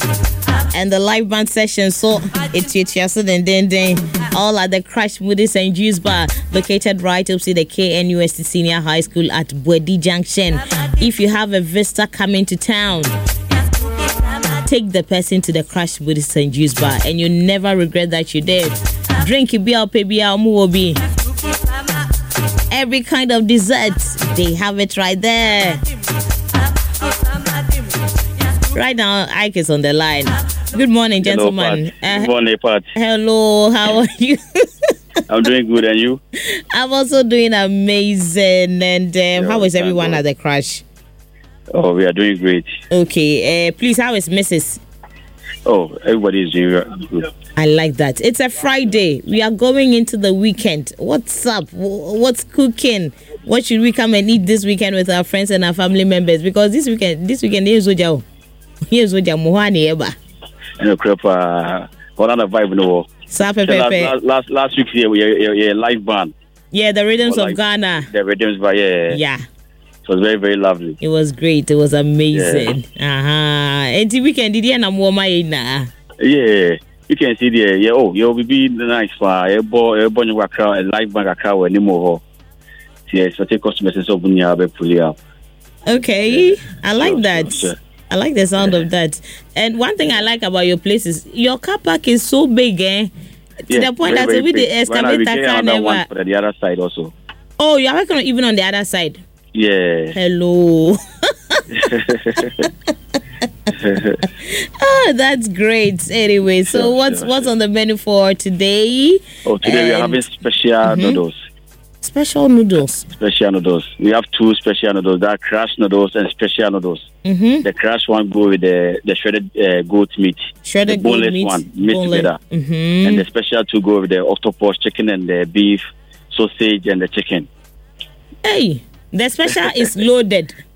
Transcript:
And the live band session, so it's then all at the Crash Smoothies and Juice Bar, located right opposite the KNUST Senior High School at Bwedi Junction. If you have a visitor coming to town, take the person to the Crash Smoothies and Juice Bar, and you never regret that you did. Drink muobi. Every kind of dessert, they have it right there. Right now, Ike is on the line. Good morning, gentlemen. Hello, Pat. Good morning, Pat. Hello, how are you? I'm doing good, and you? I'm also doing amazing. And how is everyone at the Crash? Oh, we are doing great. Okay, please, how is Mrs.? Oh, everybody is doing good. I like that. It's a Friday. We are going into the weekend. What's up? What's cooking? What should we come and eat this weekend with our friends and our family members? Because this weekend, here's Ojao. Here's Ojao Mohani Eba. And what other vibe no? Last week here we live band. Yeah, the Rhythms of Ghana. The Rhythms by yeah. It was very, very lovely. It was great. It was amazing. And the weekend did you know yeah, you can see there. Yeah, you'll be nice for a live band crowd anymore. Yes, so take customers and so pull up. Okay, I like that. Sure. I like the sound of that. And one thing I like about your place is your car park is so big, to the point that with the excavator can never. For the other side also. Oh, you're working even on the other side. Yeah. Hello. Oh, that's great. Anyway, so what's on the menu for today? Oh, today we are having special noodles. Special noodles. Special noodles. We have two special noodles. That crash noodles and special noodles. The crash one go with the shredded goat meat. Shredded goat meat. The boneless one mixed together. And the special two go with the octopus chicken and the beef, sausage and the chicken. Hey, the special is loaded.